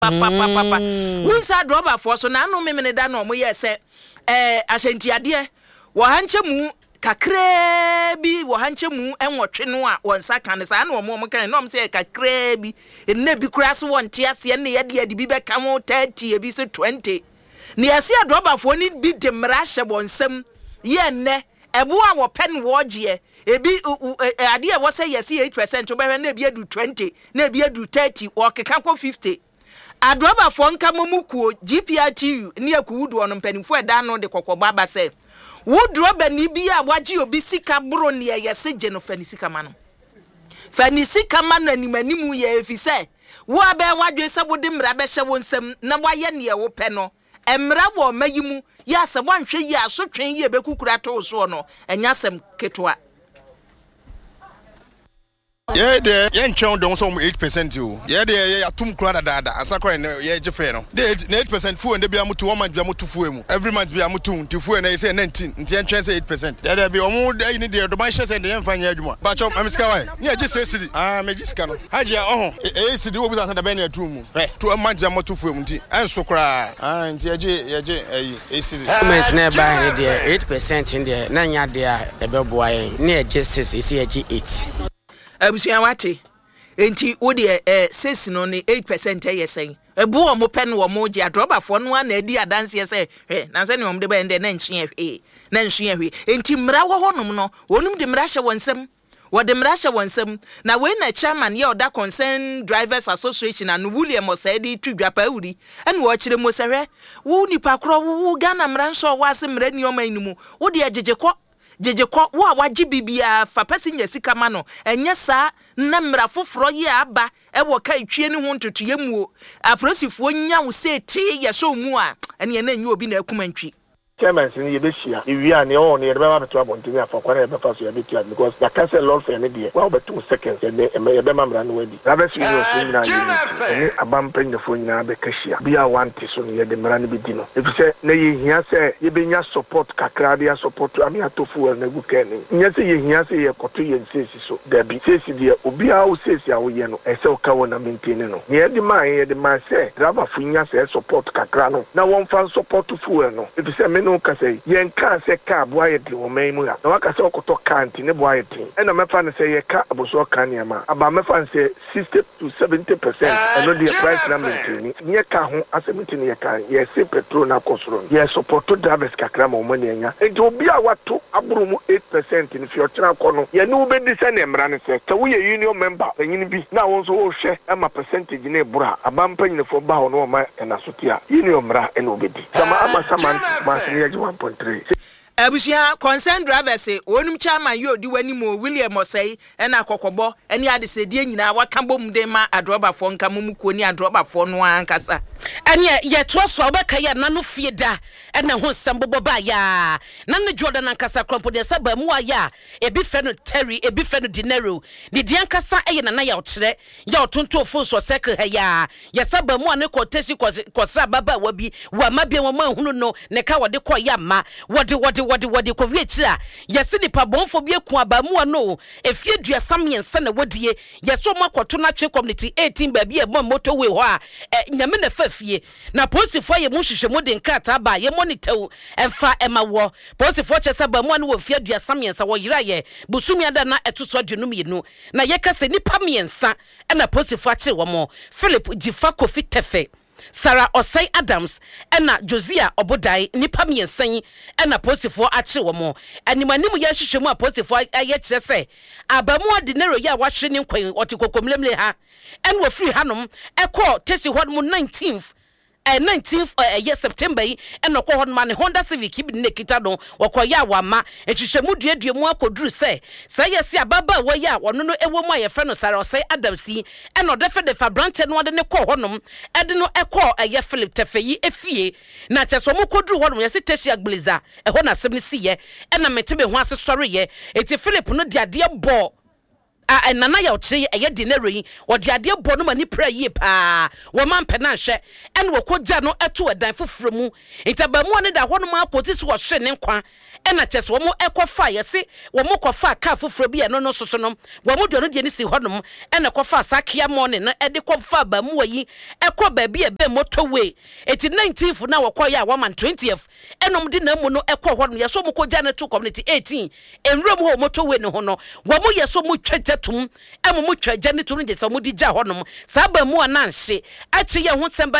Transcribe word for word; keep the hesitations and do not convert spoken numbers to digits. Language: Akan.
papa papa we sa droba for so na no memene da no mo ye se eh ahyentiade wo hanche mu kakra bi wo hanche mu enwotwe no a wonsa kan sa na mo mo kan no mo se kakra bi enne bi kura so wonte ase ne ye de bi be ka mo thirty e bi se twenty ne ase droba for ni bi de mra hye bonsam ye ne ebo a wo pen wo gye ebi ade e wo say yes eight percent wo be na bi adu twenty na bi adu thirty wo keka ko fifty adroba fo nka momukuo G P R T U ne akuwudu ono mpanimfo eda no de kokoba ba se wudroba ni bi a wagye obi sika bro ne yese gye no fani sika ma no fani sika ma na nimanimu ye efise wo aba wadwe se wode mra be hye wonsam na waye ne ye wo pe no emra wo mayimu ya se wanhwe yi asotwen yi ebekukura to so no enyasem ketwa. Yeah, the young child don't some eight percent you. Yeah, the yeah tum krada dada. Asakwa ne yeah jefe no. The eight percent fu and be amutu one month be amutu fu mu. Every month be amutu ti fu na say nineteen. Nti en say eight percent. There be omo dey ni the my share and the en fanya adwuma. Ba chom amiska why. Yeah just say city. Ah me jiska no. Haji oh eh city wo bi san da be na atu mu. Eh two month be amutu fu mu nti en so kra. Ah nti eje eje eh city. Comment na ba ni there eight percent in there. Na nya there e be boa yen. Na eje six e say eje eight. Abusia wate enti wo de eh six no ne eight percent yesen ebu o mo pen wo mo gye adroba fo no na adi adanse yese he na se ne om de ba ende na nhye hwe na nhye hwe enti mra wo honom no wonum de mra hye wonsem wo de mra hye wonsem na we na chairman ye oda concern drivers association and William Osedi tudwapa wuri ene wo kire mo sehwe wo nipa kro wo Ghana mra nso wo ase mra ni o man nimu wo de agegekọ jeje ko wo a wagye bibia fa pesi nya sika ma no enye sa na mra foforo ye aba e wo ka twie ne ho ntoto ye mu aprosifo nya wo se ti ye so mu a ene na enye obi na akumantwi chairman sin ye be hia ewi a ne o ne be ba beto abontin afa kwara be fa so ye be tia because the council law for ne de wa be two seconds ye be be mamra no wadi na be so you so nyina ye ni abam pen de fo nyina be kashia bia wanti so ne ye de mra ne be di no if say na ye hia say ye be nya support kakra bia support ami atofu na gu kan ni nya say ye hia say ye koto ye nsesi so da bi sesi de obi a wo sesi a wo ye no e say o ka wo na maintain no ye de man ye de man say driver fu nya say support kakra no na won fan support fu no if say me no ka say yen ka say ka boaye de wo man mu ya na waka say okoto kanti ne boaye tin e na mefa ne say ye ka aboso ka ne ma aba mefa say sixty to seventy percent e no the price na maintain ni ka ho asemiti ne ye ka ye say petrol na kosoro ye support drivers kakra ma wo man nya e de obi a wato aburu mu eight percent ni fi o kira ko no ye no be di say ne mra ne say ka wo ye union member panyin bi na won so wo hwe e ma percentage ne bura aba mpanyin fo ba ho no ma e na so tia union mra e no be di sama ama sama ma se ye one point three. Abusia concern drivers say onum chairman yo di wani mo William Osei ena kokobo eni ade se die nyina waka bom de ma adroba fo nka mumu ko ni adroba fo no ankasa ene ye to so obeka ye na no fie da ena ho sambobo ba ya na ne Jordan ankasa krompo de saba mu aya ebi fe no Terry ebi fe no Dinero de di ankasa eye na na ya okyere ya otonto fo so cycle ha ya ye saba mu ane ko tesi ko sa baba wa bi wa mabia wo ma hunu no ne ka wode ko ya ma wode wode wode wode ko wiechira yesi nipa bonfo bi eku abamu no efie duasam yensa na wodie yeso makoto na twe community eighteen ba bi e mo motorway ho a nyame na fafie na posifo ye mu hwehwe mu de nkrata ba ye monitor emfa emawo posifo chesa ba mu no wo fie duasam yensa wo yira ye busumi ada na etoso adunum ye no na ye kase nipa miensa na posifo ache wo mo Philip Jifa Kofi Tefe Sarah Osei Adams ena Josiah Obodai nipa miensan ena posifo ache wo mo animanimu ya hwehwemu a posifo aye kire se abamu Dinero ya wahwe ne nkwan otikokomlemle ha en wo free hanom ekọ tesi hodmu nineteenth eh nineteenth uh, year September yi eno ko hodma ne Honda Civic bi ne kita no wakoya wama ehwehwemu duadua mu akoduru se se yesi ababa wo ya wono no ewo mu ayefe no Sarah Osei Adams yi eno defe de Fabrante no de ne ko honom ede no ekọ eye Philip Tefe yi efie na cheso mu koduru hodom yesi Tesia Glazer eho na asem ne siye ena metebe ho asesore ye eti Philip no diade bo a nana ya okyere eye dinero yi wode ade bɔ no mani pra yi pa wo man pɛ na hwɛ ɛne wo kogya no ɛto ɛdan foforo mu ntabamu ne da hɔ no ma akoti so wo hwe ne nkwa ɛna kyɛse wo mo ɛkɔfa yɛse wo mo kɔfa ka foforo bi ɛno no soso no wo mo do no de ne si hɔ no ɛna kɔfa sakia morning no ɛde kɔfa ba mu yi ɛkɔ ba bi ebe motorway eti nineteenth na wo kɔ ya wo man twentieth ɛnom de na mu no ɛkɔ hɔ no yɛso mo kogya ne to community eighteen enrom ho motorway ne ho no wo mo yɛso mo twagyatum ɛmo mo twagya ne to no de so mo di gya hɔ no sa ba mu ananhye akye yɛ ho semba